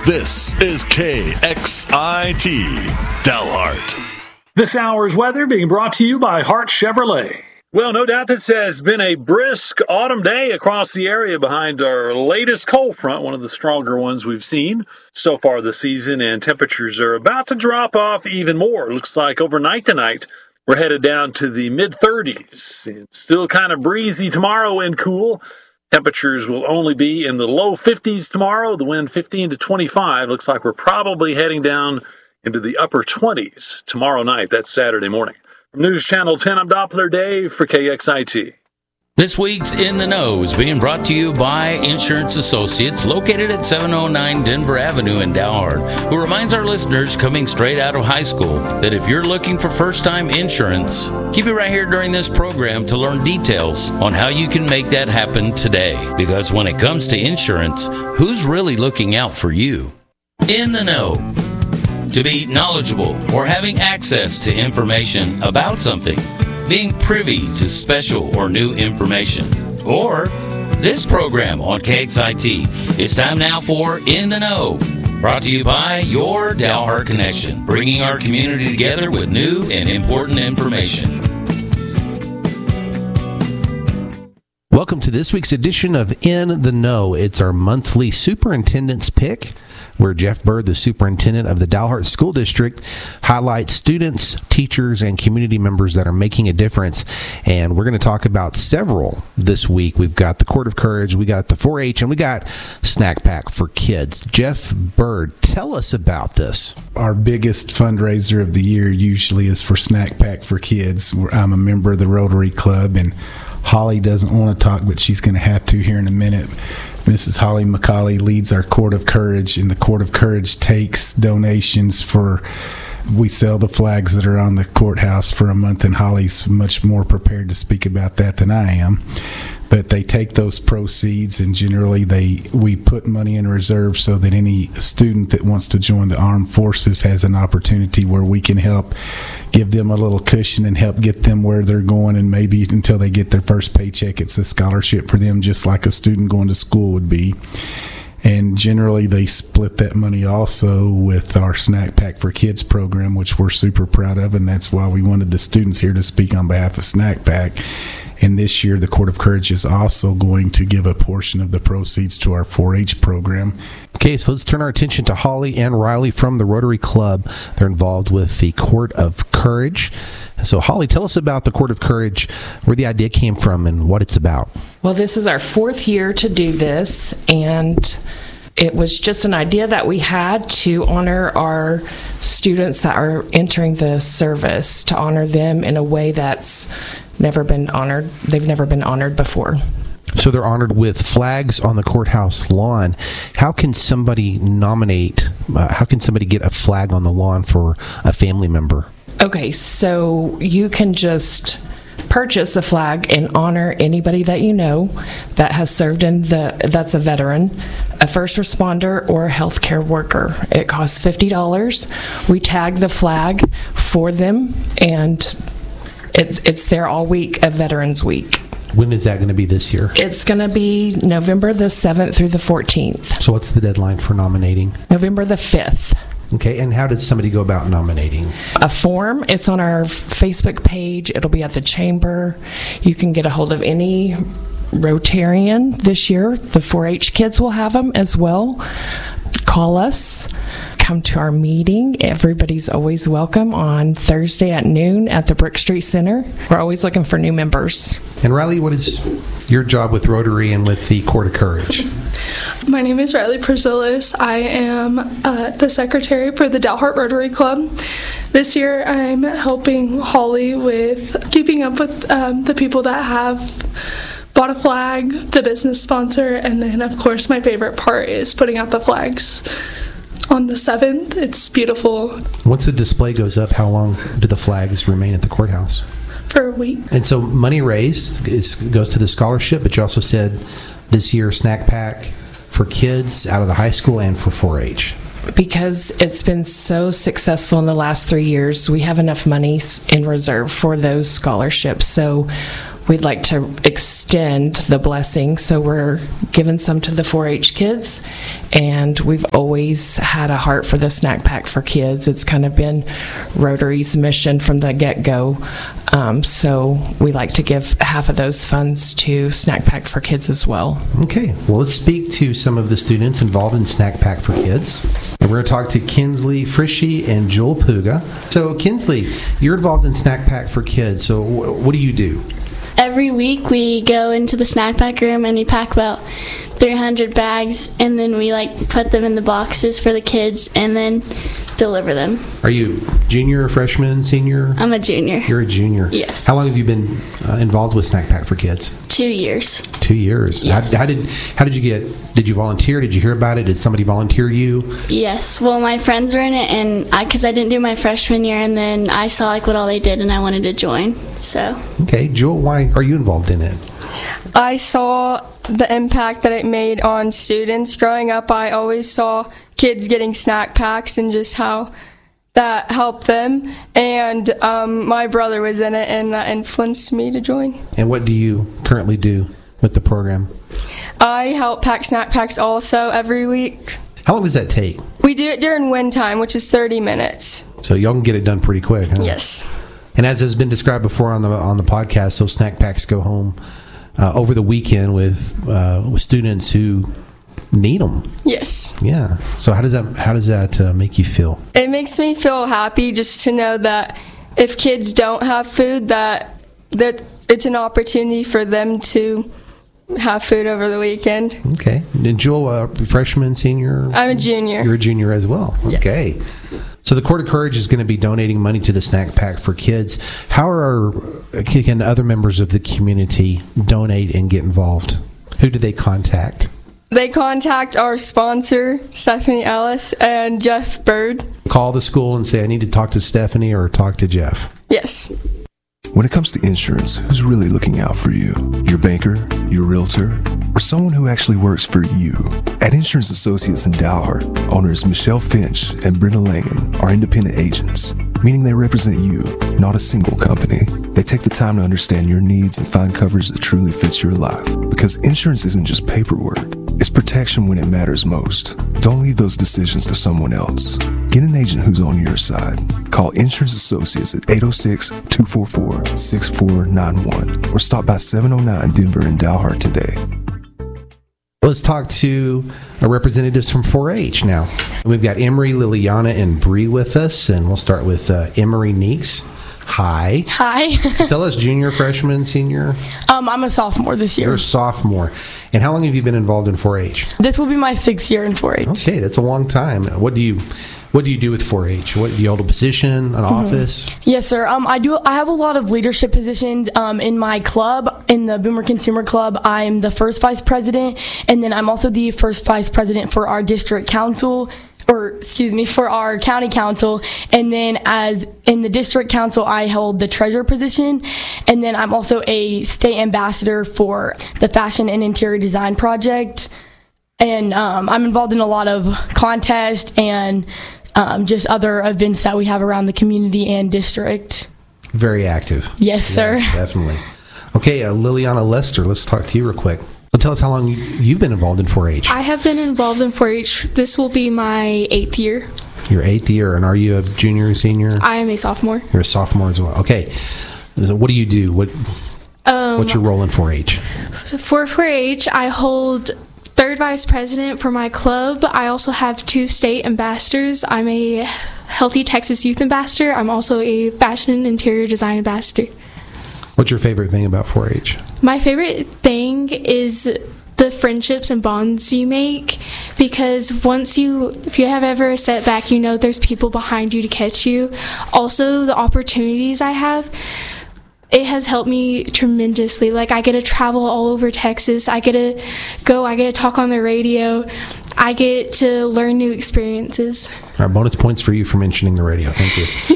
This is KXIT Dalhart. This hour's weather being brought to you by Hart Chevrolet. Well, no doubt this has been a brisk autumn day across the area behind our latest cold front, one of the stronger ones we've seen so far this season, and temperatures are about to drop off even more. It looks like overnight tonight we're headed down to the mid-30s. It's still kind of breezy tomorrow and cool. Temperatures will only be in the low 50s tomorrow, the wind 15 to 25. Looks like we're probably heading down into the upper 20s tomorrow night. That's Saturday morning. From News Channel 10, I'm Doppler Dave for KXIT. This week's In the Know is being brought to you by Insurance Associates, located at 709 Denver Avenue in Dalhart, who reminds our listeners coming straight out of high school that if you're looking for first-time insurance, keep it right here during this program to learn details on how you can make that happen today. Because when it comes to insurance, who's really looking out for you? In the Know. To be knowledgeable or having access to information about something. Being privy to special or new information. Or this program on KXIT. It's time now for In the Know. Brought to you by your Dalhart Connection, bringing our community together with new and important information. Welcome to this week's edition of In the Know. It's our monthly superintendent's pick, where Jeff Bird, the superintendent of the Dalhart School District, highlights students, teachers, and community members that are making a difference. And we're going to talk about several this week. We've got the Court of Courage, we got the 4-H, and we got Snack Pack for Kids. Jeff Bird, tell us about this. Our biggest fundraiser of the year usually is for Snack Pack for Kids. I'm a member of the Rotary Club, and Holly doesn't want to talk, but she's going to have to here in a minute. Mrs. Holly McCauley leads our Court of Courage, and the Court of Courage takes donations for, we sell the flags that are on the courthouse for a month, and Holly's much more prepared to speak about that than I am. But they take those proceeds, and generally we put money in reserve so that any student that wants to join the armed forces has an opportunity where we can help give them a little cushion and help get them where they're going, and maybe until they get their first paycheck, it's a scholarship for them, just like a student going to school would be. And generally, they split that money also with our Snack Pack for Kids program, which we're super proud of, and that's why we wanted the students here to speak on behalf of Snack Pack. And this year, the Court of Courage is also going to give a portion of the proceeds to our 4-H program. Okay, so let's turn our attention to Holly and Riley from the Rotary Club. They're involved with the Court of Courage. So, Holly, tell us about the Court of Courage, where the idea came from and what it's about. Well, this is our 4th year to do this, and it was just an idea that we had to honor our students that are entering the service, to honor them in a way that's never been honored. They've never been honored before. So they're honored with flags on the courthouse lawn. How can somebody nominate, how can somebody get a flag on the lawn for a family member? Okay, so you can just purchase a flag and honor anybody that you know that has served that's a veteran, a first responder, or a healthcare worker. It costs $50. We tag the flag for them, and it's there all week, a Veterans Week. When is that going to be this year? It's going to be November the 7th through the 14th. So what's the deadline for nominating? November the 5th. Okay, and how does somebody go about nominating? A form. It's on our Facebook page. It'll be at the chamber. You can get a hold of any Rotarian this year. The 4-H kids will have them as well. Call us. Come to our meeting. Everybody's always welcome on Thursday at noon at the Brick Street Center. We're always looking for new members. And Riley, what is your job with Rotary and with the Court of Courage? My name is Riley Persilis. I am the secretary for the Dalhart Rotary Club. This year I'm helping Holly with keeping up with the people that have bought a flag, the business sponsor, and then of course my favorite part is putting out the flags. On the 7th, it's beautiful. Once the display goes up, how long do the flags remain at the courthouse? For a week. And so money raised goes to the scholarship, but you also said this year Snack Pack for kids out of the high school and for 4-H. Because it's been so successful in the last 3 years, we have enough money in reserve for those scholarships. So we'd like to extend the blessing, so we're giving some to the 4-H kids, and we've always had a heart for the snack pack for kids. It's kind of been Rotary's mission from the get-go, so we like to give half of those funds to Snack Pack for Kids as well. Okay, well, let's speak to some of the students involved in Snack Pack for Kids. And we're going to talk to Kinsley Frischi and Joel Puga. So, Kinsley, you're involved in Snack Pack for Kids, so what do you do? Every week we go into the snack pack room and we pack about 300 bags, and then we put them in the boxes for the kids and then deliver them. Are you junior, freshman, senior? I'm a junior. You're a junior. Yes. How long have you been involved with Snack Pack for Kids? 2 years. 2 years. Yes. How did you did you volunteer? Did you hear about it? Did somebody volunteer you? Yes. Well, my friends were in it, and because I didn't do my freshman year, and then I saw what all they did, and I wanted to join. So. Okay, Joel, why are you involved in it? I saw the impact that it made on students. Growing up, I always saw kids getting snack packs and just how that helped them. And my brother was in it, and that influenced me to join. And what do you currently do with the program? I help pack snack packs also every week. How long does that take? We do it during win time, which is 30 minutes. So y'all can get it done pretty quick, huh? Yes. And as has been described before on the podcast, those snack packs go home over the weekend with students who need them. Yes. Yeah. So how does that make you feel? It makes me feel happy just to know that if kids don't have food, that it's an opportunity for them to have food over the weekend. Okay. And Joel, freshman, senior? I'm a junior. You're a junior as well. Yes. Okay. So the Court of Courage is going to be donating money to the Snack Pack for Kids. How can other members of the community donate and get involved? Who do they contact? They contact our sponsor, Stephanie Ellis, and Jeff Bird. Call the school and say, I need to talk to Stephanie or talk to Jeff. Yes. When it comes to insurance, who's really looking out for you? Your banker, your realtor, or someone who actually works for you? At Insurance Associates in Dalhart, owners Michelle Finch and Brenda Langham are independent agents, meaning they represent you, not a single company. They take the time to understand your needs and find coverage that truly fits your life. Because insurance isn't just paperwork, it's protection when it matters most. Don't leave those decisions to someone else. Get an agent who's on your side. Call Insurance Associates at 806-244-6491 or stop by 709 Denver in Dalhart today. Let's talk to representatives from 4-H now. We've got Emery, Liliana, and Bree with us, and we'll start with Emery Neeks. Hi. Hi. Tell us, junior, freshman, senior? I'm a sophomore this year. You're a sophomore. And how long have you been involved in 4-H? This will be my 6th year in 4-H. Okay, that's a long time. What do you do with 4-H? What do you hold a position, an office? Yes, sir. I have a lot of leadership positions in my club, in the Boomer Consumer Club. I'm the first vice president, and then I'm also the first vice president for our district council. For our county council, and then as in the district council, I hold the treasurer position, and then I'm also a state ambassador for the Fashion and Interior Design Project, and I'm involved in a lot of contests and just other events that we have around the community and district. Very active. Yes, sir. Definitely. Okay, Liliana Lester, let's talk to you real quick. So tell us how long you've been involved in 4-H. I have been involved in 4-H. This will be my 8th year. Your 8th year, and are you a junior or senior? I am a sophomore. You're a sophomore as well. Okay. So what do you do? What's your role in 4-H? So for 4-H, I hold third vice president for my club. I also have 2 state ambassadors. I'm a Healthy Texas Youth Ambassador. I'm also a Fashion Interior Design Ambassador. What's your favorite thing about 4-H? My favorite thing is the friendships and bonds you make, because if you have ever a setback, you know there's people behind you to catch you. Also, the opportunities I have, it has helped me tremendously. Like, I get to travel all over Texas. I get to talk on the radio. I get to learn new experiences. All right, bonus points for you for mentioning the radio. Thank you.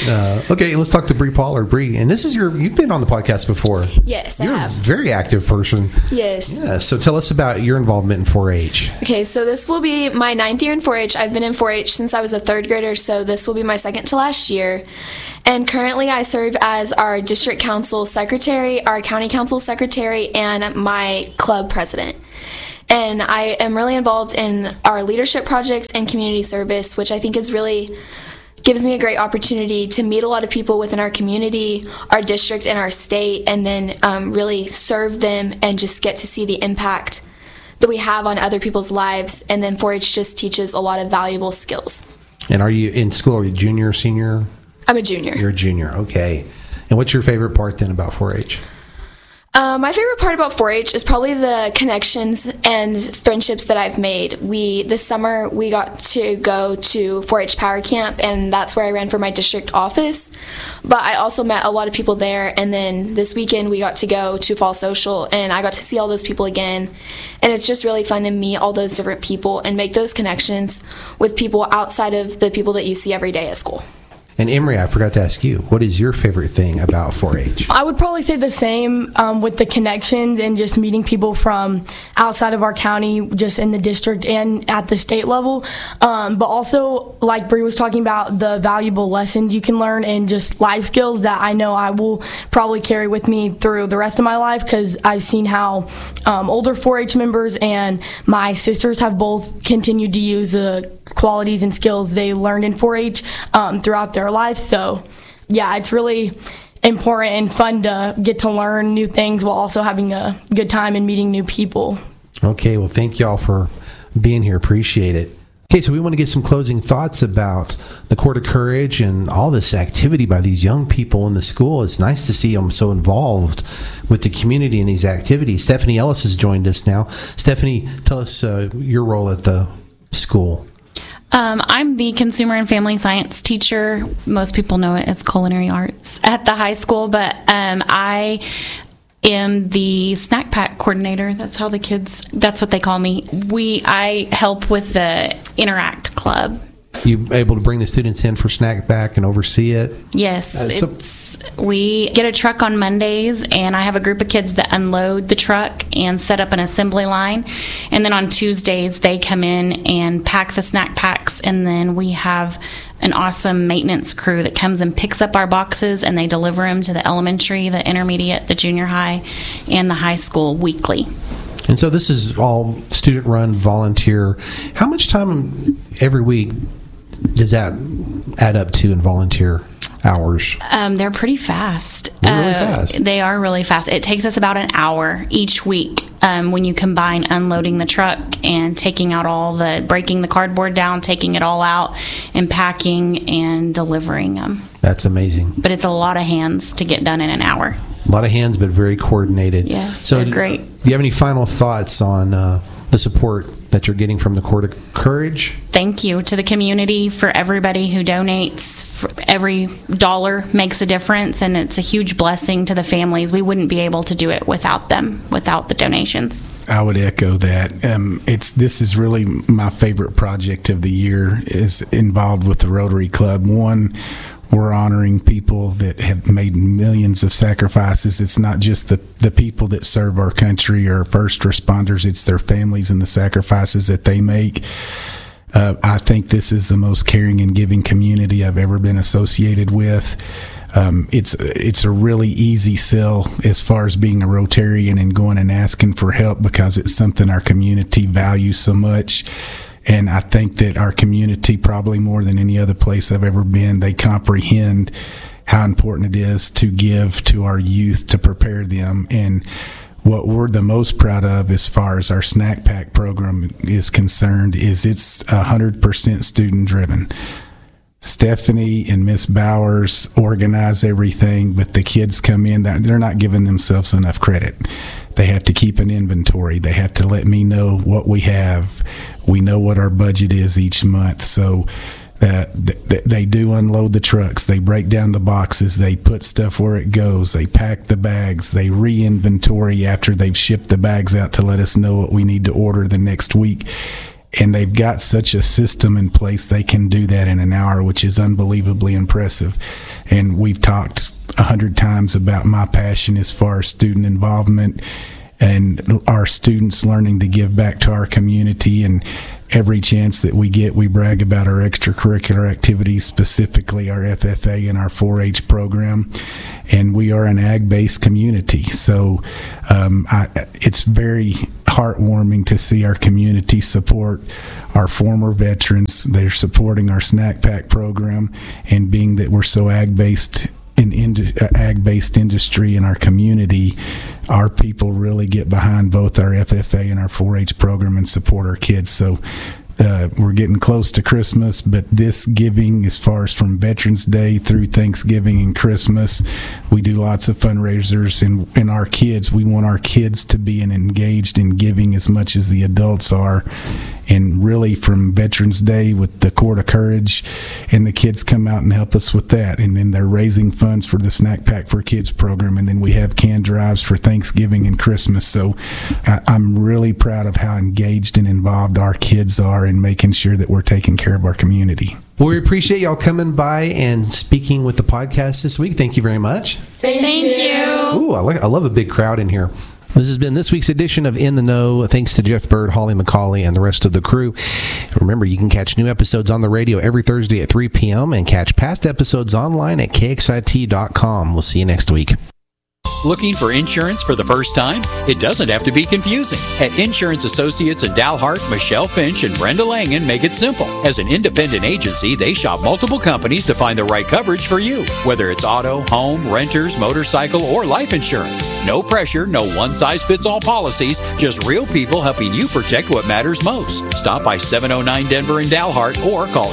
Okay, let's talk to Bree Pollard. Bree, and this is you've been on the podcast before. Yes, You're I have. a very active person. Yes. Yeah, so tell us about your involvement in 4-H. Okay, so this will be my 9th year in 4-H. I've been in 4-H since I was a 3rd grader, so this will be my second to last year. And currently I serve as our district council secretary, our county council secretary, and my club president. And I am really involved in our leadership projects and community service, which I think gives me a great opportunity to meet a lot of people within our community, our district, and our state, and then really serve them and just get to see the impact that we have on other people's lives. And then 4-H just teaches a lot of valuable skills. And are you in school? Are you junior, senior? I'm a junior. You're a junior, okay. And what's your favorite part then about 4-H? My favorite part about 4-H is probably the connections and friendships that I've made. This summer we got to go to 4-H Power Camp, and that's where I ran for my district office. But I also met a lot of people there, and then this weekend we got to go to Fall Social, and I got to see all those people again. And it's just really fun to meet all those different people and make those connections with people outside of the people that you see every day at school. And Emery, I forgot to ask you, what is your favorite thing about 4-H? I would probably say the same with the connections and just meeting people from outside of our county, just in the district and at the state level. But also, like Bree was talking about, the valuable lessons you can learn and just life skills that I know I will probably carry with me through the rest of my life, because I've seen how older 4-H members and my sisters have both continued to use the qualities and skills they learned in 4-H throughout their life. So yeah, it's really important and fun to get to learn new things while also having a good time and meeting new people. Okay, well, thank y'all for being here. Appreciate it. Okay, so we want to get some closing thoughts about the Court of Courage and all this activity by these young people in the school. It's nice to see them so involved with the community in these activities. Stephanie Ellis has joined us now. Stephanie, tell us your role at the school. I'm the consumer and family science teacher. Most people know it as culinary arts at the high school, but I am the snack pack coordinator. That's what they call me. I help with the Interact Club. You able to bring the students in for snack pack and oversee it? Yes. We get a truck on Mondays, and I have a group of kids that unload the truck and set up an assembly line. And then on Tuesdays, they come in and pack the snack packs, and then we have an awesome maintenance crew that comes and picks up our boxes, and they deliver them to the elementary, the intermediate, the junior high, and the high school weekly. And so this is all student-run, volunteer. How much time every week does that add up to in volunteer hours? They're pretty fast. Really fast. They are really fast. It takes us about an hour each week when you combine unloading the truck and taking out breaking the cardboard down, taking it all out, and packing and delivering them. That's amazing. But it's a lot of hands to get done in an hour. A lot of hands, but very coordinated. Yes, so they're great. Do you have any final thoughts on the support that you're getting from the Court of Courage? Thank you to the community for everybody who donates. Every dollar makes a difference, and it's a huge blessing to the families. We wouldn't be able to do it without them, without the donations. I would echo that. This is really my favorite project of the year, is involved with the Rotary Club. One, we're honoring people that have made millions of sacrifices. It's not just the people that serve our country or first responders, it's their families and the sacrifices that they make. I think this is the most caring and giving community I've ever been associated with. It's a really easy sell as far as being a Rotarian and going and asking for help, because it's something our community values so much. And I think that our community, probably more than any other place I've ever been, they comprehend how important it is to give to our youth to prepare them. And what we're the most proud of as far as our snack pack program is concerned is it's 100% student driven. Stephanie and Miss Bowers organize everything, but the kids come in, they're not giving themselves enough credit. They have to keep an inventory. They have to let me know what we have. We know what our budget is each month. So they do unload the trucks. They break down the boxes. They put stuff where it goes. They pack the bags. They re-inventory after they've shipped the bags out to let us know what we need to order the next week. And they've got such a system in place, they can do that in an hour, which is unbelievably impressive. And we've talked 100 times about my passion as far as student involvement and our students learning to give back to our community. And every chance that we get, we brag about our extracurricular activities, specifically our FFA and our 4-H program. And we are an ag-based community. So it's very heartwarming to see our community support our former veterans. They're supporting our snack pack program, and being that we're so ag-based ag-based industry in our community, our people really get behind both our FFA and our 4-H program and support our kids. So we're getting close to Christmas, but this giving, as far as from Veterans Day through Thanksgiving and Christmas, we do lots of fundraisers, and our kids, we want our kids to be engaged in giving as much as the adults are. And really, from Veterans Day with the Court of Courage, and the kids come out and help us with that. And then they're raising funds for the Snack Pack for Kids program. And then we have can drives for Thanksgiving and Christmas. So I'm really proud of how engaged and involved our kids are in making sure that we're taking care of our community. Well, we appreciate y'all coming by and speaking with the podcast this week. Thank you very much. Thank you. Ooh, I love a big crowd in here. This has been this week's edition of In the Know. Thanks to Jeff Bird, Holly McCauley, and the rest of the crew. Remember, you can catch new episodes on the radio every Thursday at 3 p.m. and catch past episodes online at kxit.com. We'll see you next week. Looking for insurance for the first time? It doesn't have to be confusing. At Insurance Associates in Dalhart, Michelle Finch and Brenda Langen make it simple. As an independent agency, they shop multiple companies to find the right coverage for you, whether it's auto, home, renters, motorcycle, or life insurance. No pressure, no one-size-fits-all policies, just real people helping you protect what matters most. Stop by 709 Denver in Dalhart or call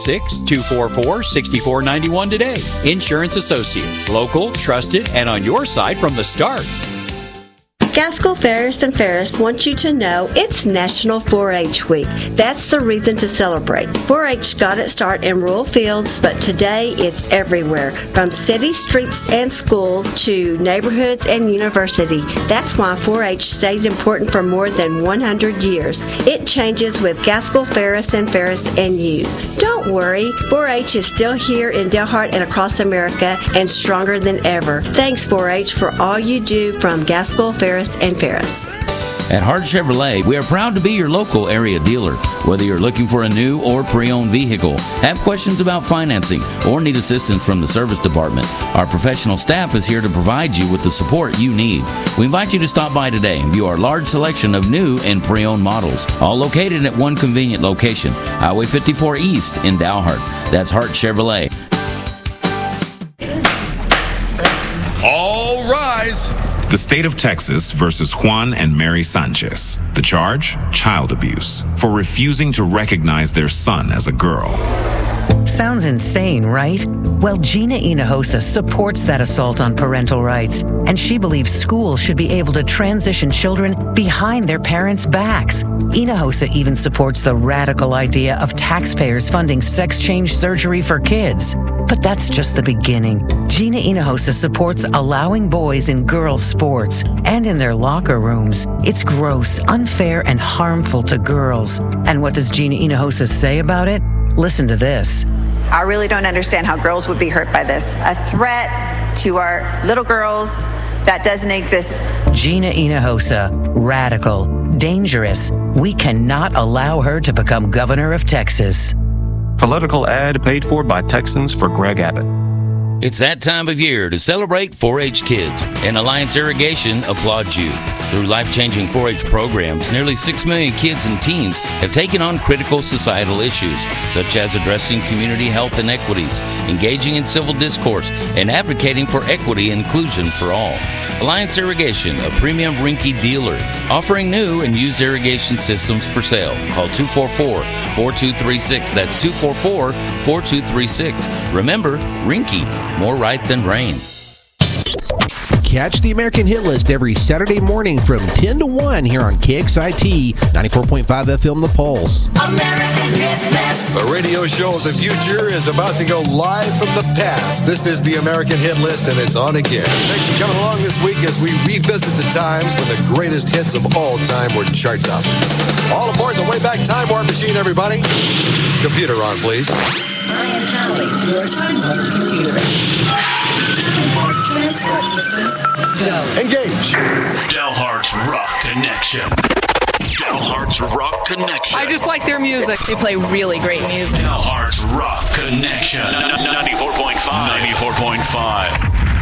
806-244-6491 today. Insurance Associates, local, trusted, and on your side from the start. Gaskell Ferris and Ferris wants you to know it's National 4-H Week. That's the reason to celebrate. 4-H got its start in rural fields, but today it's everywhere, from city streets and schools to neighborhoods and university. That's why 4-H stayed important for more than 100 years. It changes with Gaskell Ferris and Ferris and you. Don't worry, 4-H is still here in Dalhart and across America and stronger than ever. Thanks, 4-H, for all you do from Gaskell Ferris and Ferris. At Hart Chevrolet, we are proud to be your local area dealer. Whether you're looking for a new or pre-owned vehicle, have questions about financing, or need assistance from the service department, our professional staff is here to provide you with the support you need. We invite you to stop by today and view our large selection of new and pre-owned models, all located at one convenient location, Highway 54 East in Dalhart. That's Hart Chevrolet. All rise. The state of Texas versus Juan and Mary Sanchez. The charge? Child abuse for refusing to recognize their son as a girl. Sounds insane, right? Well, Gina Hinojosa supports that assault on parental rights, and she believes schools should be able to transition children behind their parents' backs. Hinojosa even supports the radical idea of taxpayers funding sex change surgery for kids. But that's just the beginning. Gina Hinojosa supports allowing boys in girls' sports and in their locker rooms. It's gross, unfair, and harmful to girls. And what does Gina Hinojosa say about it? Listen to this. I really don't understand how girls would be hurt by this. A threat to our little girls that doesn't exist. Gina Hinojosa, radical, dangerous. We cannot allow her to become governor of Texas. Political ad paid for by Texans for Greg Abbott. It's that time of year to celebrate 4-H Kids, and Alliance Irrigation applauds you. Through life-changing 4-H programs, nearly 6 million kids and teens have taken on critical societal issues, such as addressing community health inequities, engaging in civil discourse, and advocating for equity and inclusion for all. Alliance Irrigation, a premium Rinky dealer, offering new and used irrigation systems for sale. Call 244-4236. That's 244-4236. Remember, Rinky, more right than rain. Catch the American Hit List every Saturday morning from 10 to 1 here on KXIT 94.5 FM The Pulse. American Hit List. The radio show of the future is about to go live from the past. This is the American Hit List, and it's on again. Thanks for coming along this week as we revisit the times when the greatest hits of all time were chart toppers. All aboard the Wayback Time Warp Machine, everybody. Computer on, please. I am Hallie, your Time Warp computer. Time Warp transport systems, go. Engage. Dalhart's Rock Connection. Dalhart's Rock Connection. I just like their music. They play really great music. Dalhart's Rock Connection. 94.5. 94.5.